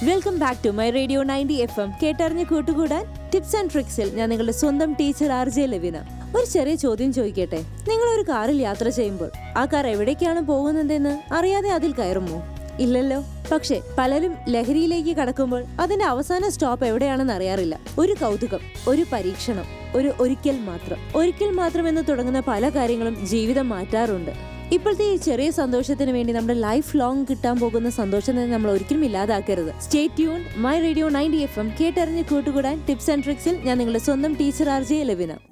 Welcome back to my radio 90 FM. കേട്ടറിഞ്ഞ് കൂട്ടുകൂടാൻ tips and ട്രിക്സിൽ ഞാൻ നിങ്ങളുടെ സ്വന്തം ടീച്ചർ RJ ലവിന. ഒരു ചെറിയ ചോദ്യം ചോദിക്കട്ടെ, നിങ്ങളൊരു കാറിൽ യാത്ര ചെയ്യുമ്പോൾ ആ കാർ എവിടേക്കാണ് പോകുന്നതെന്ന് അറിയാതെ അതിൽ കയറുമോ? ഇല്ലല്ലോ. പക്ഷെ പലരും ലഹരിയിലേക്ക് കടക്കുമ്പോൾ അതിന്റെ അവസാന സ്റ്റോപ്പ് എവിടെയാണെന്ന് അറിയാറില്ല. ഒരു കൗതുകം, ഒരു പരീക്ഷണം, ഒരിക്കൽ മാത്രം എന്ന് തുടങ്ങുന്ന പല കാര്യങ്ങളും ജീവിതം മാറ്റാറുണ്ട്. ഇപ്പോഴത്തെ ഈ ചെറിയ സന്തോഷത്തിന് വേണ്ടി നമ്മുടെ ലൈഫ് ലോങ് കിട്ടാൻ പോകുന്ന സന്തോഷത്തെ നമ്മൾ ഒരിക്കലും ഇല്ലാതാക്കരുത്. Stay tuned my radio 90 FM. കേട്ടറിഞ്ഞ് കൂട്ടുകൂടാൻ ടിപ്സ് ആൻഡ് ട്രിക്സിൽ ഞാൻ നിങ്ങളുടെ സ്വന്തം ടീച്ചർ RJ ലവിന.